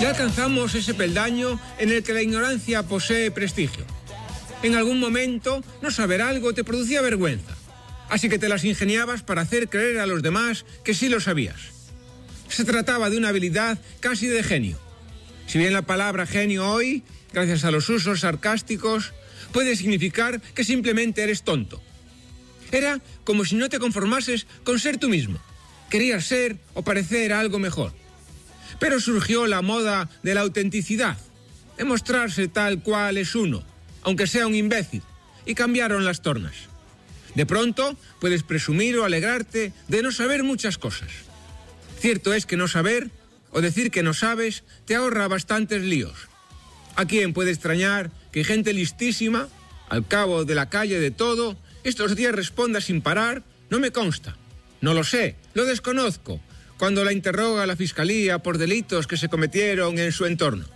Ya alcanzamos ese peldaño en el que la ignorancia posee prestigio. En algún momento, no saber algo te producía vergüenza, así que te las ingeniabas para hacer creer a los demás que sí lo sabías. Se trataba de una habilidad casi de genio. Si bien la palabra genio hoy, gracias a los usos sarcásticos, puede significar que simplemente eres tonto. Era como si no te conformases con ser tú mismo. Querías ser o parecer algo mejor. Pero surgió la moda de la autenticidad, de mostrarse tal cual es uno, aunque sea un imbécil, y cambiaron las tornas. De pronto puedes presumir o alegrarte de no saber muchas cosas. Cierto es que no saber, o decir que no sabes, te ahorra bastantes líos. ¿A quién puede extrañar que gente listísima, al cabo de la calle de todo, estos días responda sin parar: no me consta, no lo sé, lo desconozco, cuando la interroga la fiscalía por delitos que se cometieron en su entorno?